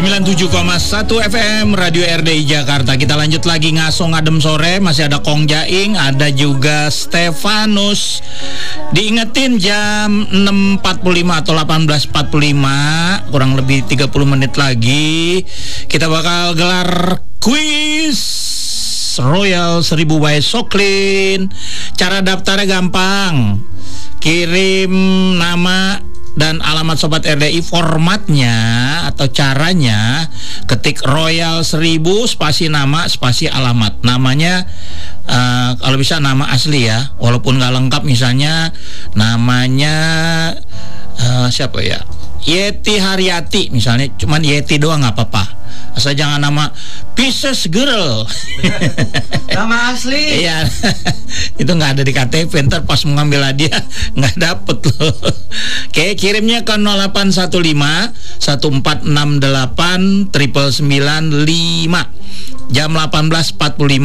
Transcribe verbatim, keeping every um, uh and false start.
sembilan puluh tujuh koma satu F M Radio R D I Jakarta. Kita lanjut lagi ngaso ngadem sore. Masih ada Kong Jaing, ada juga Stefanus. Diingetin jam enam empat puluh lima atau delapan belas empat puluh lima, kurang lebih tiga puluh menit lagi, kita bakal gelar kuis Royal seribu by Soklin. Cara daftarnya gampang. Kirim nama dan alamat Sobat R D I. Formatnya atau caranya, ketik Royal seribu spasi nama spasi alamat. Namanya uh, kalau bisa nama asli ya, walaupun nggak lengkap. Misalnya namanya uh, siapa ya, Yeti Haryati misalnya, cuman Yeti doang nggak apa-apa, asal jangan nama Pisces Girl. Nama asli. Iya. Itu nggak ada di K T P, ntar pas mengambil hadiah nggak dapet loh. Oke, kirimnya ke nol delapan satu lima satu empat enam delapan sembilan sembilan lima jam delapan belas empat puluh lima.